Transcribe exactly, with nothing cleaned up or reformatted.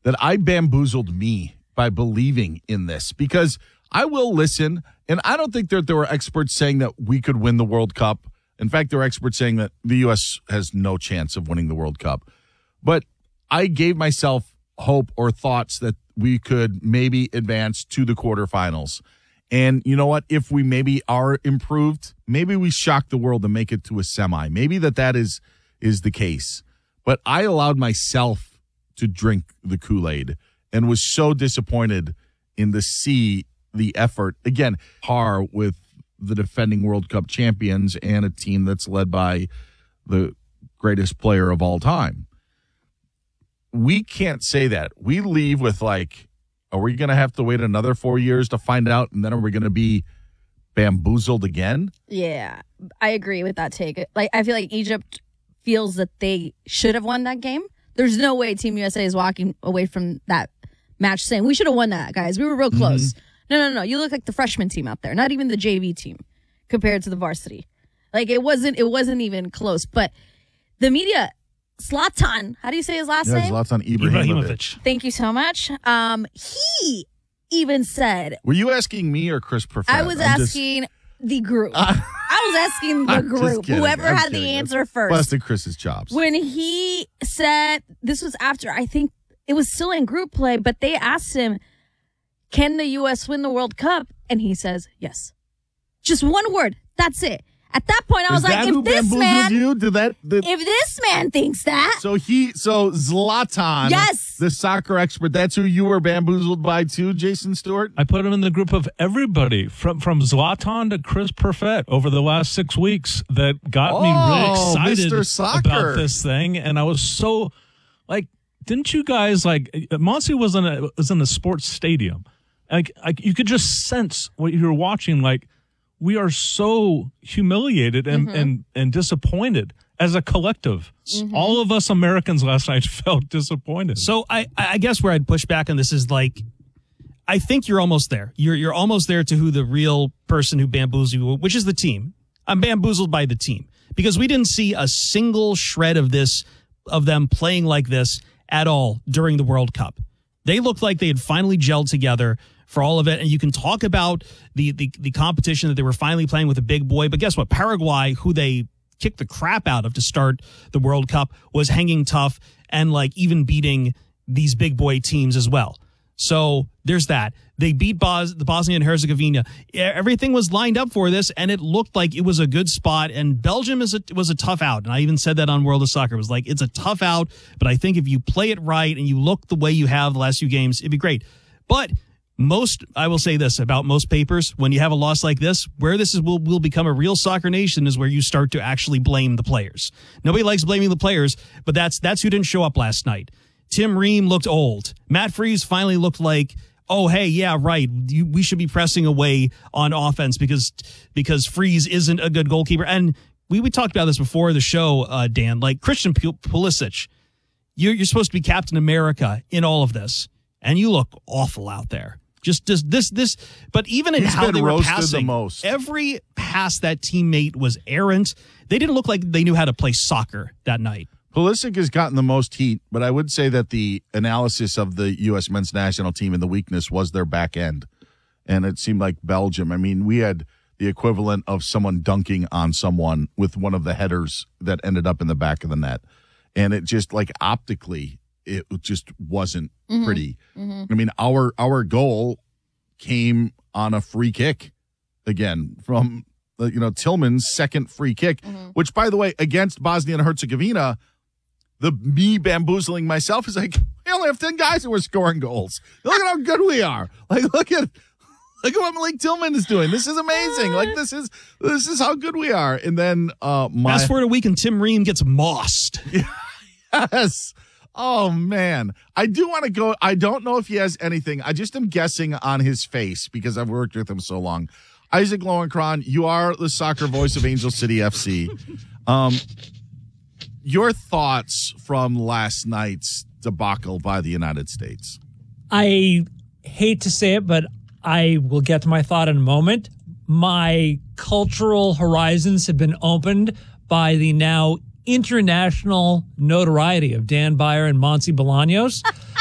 that I bamboozled me by believing in this, because I will listen, and I don't think that there were experts saying that we could win the World Cup. In fact, there were experts saying that the U S has no chance of winning the World Cup. But I gave myself hope or thoughts that we could maybe advance to the quarterfinals. And you know what? If we maybe are improved, maybe we shock the world and make it to a semi. Maybe that that is is the case. But I allowed myself to drink the Kool-Aid and was so disappointed in the see the effort. Again, par with the defending World Cup champions and a team that's led by the greatest player of all time. We can't say that. We leave with like, are we going to have to wait another four years to find out, and then are we going to be bamboozled again? Yeah, I agree with that take. Like, I feel like Egypt feels that they should have won that game. There's no way Team U S A is walking away from that match saying, we should have won that, guys. We were real close. Mm-hmm. No, no, no. You look like the freshman team out there, not even the J V team compared to the varsity. Like, it wasn't, it wasn't even close. But the media, Zlatan, how do you say his last yeah, name? Zlatan Ibrahimovic. Ibrahimovic. Thank you so much. Um, he even said... Were you asking me or Chris Perfett? I was I'm asking just, the group. Uh, I was asking the group. Whoever I'm had kidding. the answer first. Busted Chris's chops. When he said, this was after, I think it was still in group play, but they asked him, can the U S win the World Cup? And he says, yes. Just one word. That's it. At that point, I was Is like, that if who this man, you? Did that, did, if this man thinks that. So he, so Zlatan, yes, the soccer expert, that's who you were bamboozled by too, Jason Stewart? I put him in the group of everybody from, from Zlatan to Chris Perfett over the last six weeks that got oh, me really excited Mister Soccer. about this thing. And I was so, like, didn't you guys, like, Monty was in a, was in a sports stadium. Like, like you could just sense what you were watching. Like, we are so humiliated and, mm-hmm. and, and disappointed as a collective. Mm-hmm. All of us Americans last night felt disappointed. So I, I guess where I'd push back on this is like, I think you're almost there. You're you're almost there to who the real person who bamboozled you, which is the team. I'm bamboozled by the team because we didn't see a single shred of this, of them playing like this at all during the World Cup. They looked like they had finally gelled together for all of it. And you can talk about the, the, the competition that they were finally playing with a big boy. But guess what? Paraguay, who they kicked the crap out of to start the World Cup, was hanging tough and like even beating these big boy teams as well. So there's that. They beat Bos- the Bosnia and Herzegovina. Everything was lined up for this, and it looked like it was a good spot. And Belgium is a, was a tough out. And I even said that on World of Soccer. It was like, it's a tough out, but I think if you play it right and you look the way you have the last few games, it'd be great. But most, I will say this about most papers, when you have a loss like this, where this is will, will become a real soccer nation is where you start to actually blame the players. Nobody likes blaming the players, but that's that's who didn't show up last night. Tim Ream looked old. Matt Freese finally looked like, oh, hey, yeah, right. You, we should be pressing away on offense because because Freese isn't a good goalkeeper. And we, we talked about this before the show, uh, Dan, like Christian Pulisic. You're, you're supposed to be Captain America in all of this, and you look awful out there. Just, just this, this, but even in He's how been they were roasted passing, the most. Every pass that teammate was errant. They didn't look like they knew how to play soccer that night. Pulisic has gotten the most heat, but I would say that the analysis of the U S men's national team and the weakness was their back end. And it seemed like Belgium. I mean, we had the equivalent of someone dunking on someone with one of the headers that ended up in the back of the net. And it just, like, optically, it just wasn't mm-hmm. pretty. Mm-hmm. I mean, our our goal came on a free kick again from, you know, Tillman's second free kick, mm-hmm. which, by the way, against Bosnia and Herzegovina, the me bamboozling myself is like, we only have ten guys who are scoring goals. Look at how good we are. Like, look at look at what Malik Tillman is doing. This is amazing. Like, this is this is how good we are. And then uh my fast forward a week and Tim Ream gets mossed. Yes. Oh, man. I do want to go. I don't know if he has anything. I just am guessing on his face because I've worked with him so long. Isaac Lowenkron, you are the soccer voice of Angel City F C. Um, your thoughts from last night's debacle by the United States? I hate to say it, but I will get to my thought in a moment. My cultural horizons have been opened by the now international notoriety of Dan Beyer and Monty Bolaños.